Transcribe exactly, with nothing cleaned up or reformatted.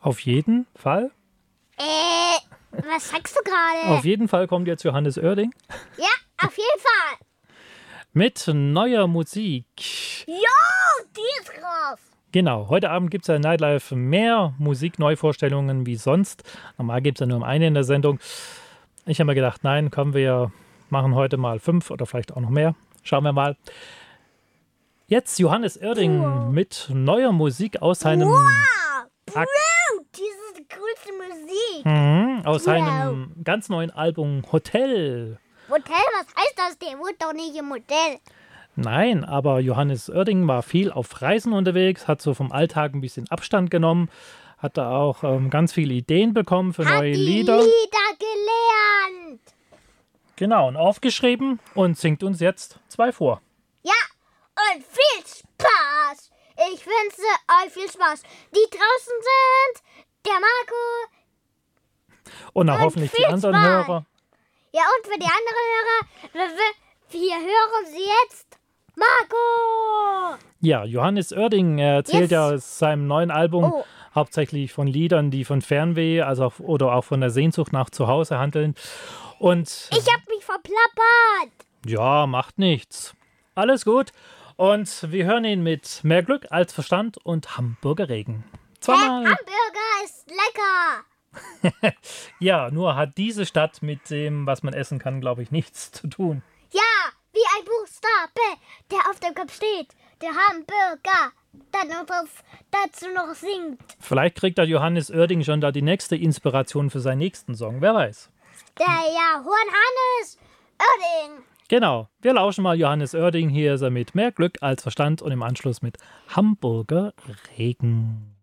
Auf jeden Fall. Äh, was sagst du gerade? Auf jeden Fall kommt jetzt Johannes Oerding Ja, auf jeden Fall. mit neuer Musik. Jo, die ist groß. Genau, heute Abend gibt es ja in Nightlife mehr Musikneuvorstellungen wie sonst. Normal gibt es ja nur eine in der Sendung. Ich habe mir gedacht, nein, kommen wir machen heute mal fünf oder vielleicht auch noch mehr. Schauen wir mal. Jetzt Johannes Oerding Wow. mit neuer Musik aus seinem, Wow, Ak- wow, das ist die coolste Musik. Mhm, aus Wow. seinem ganz neuen Album Hotel. Hotel, was heißt das? Der wohnt doch nicht im Hotel. Nein, aber Johannes Oerding war viel auf Reisen unterwegs, hat so vom Alltag ein bisschen Abstand genommen, hat da auch ähm, ganz viele Ideen bekommen für Hat neue die Lieder. Lieder gelernt. Genau, und aufgeschrieben und singt uns jetzt zwei vor. Ja, und viel Spaß. Ich wünsche euch viel Spaß. Die draußen sind der Marco. Und auch Und hoffentlich die viel anderen Spaß. Hörer. Ja, und für die anderen Hörer, wir, wir- wir hören sie jetzt. Marco. Ja, Johannes Oerding er erzählt Yes. ja aus seinem neuen Album Oh. hauptsächlich von Liedern, die von Fernweh also auch, oder auch von der Sehnsucht nach Zuhause handeln. Und Ich hab mich verplappert. ja, macht nichts. Alles gut. Und wir hören ihn mit Mehr Glück als Verstand und Hamburger Regen. Hä? Zweimal. Hamburger ist lecker. Ja, nur hat diese Stadt mit dem, was man essen kann, glaube ich, nichts zu tun. Ja, wie ein Buchstabe, der auf dem Kopf steht. Der Hamburger, dann noch auf, dazu noch singt. Vielleicht kriegt der Johannes Oerding schon da die nächste Inspiration für seinen nächsten Song. Wer weiß. Der ja, Hannes Oerding. Genau, wir lauschen mal Johannes Oerding. Hier ist er mit Mehr Glück als Verstand und im Anschluss mit Hamburger Regen.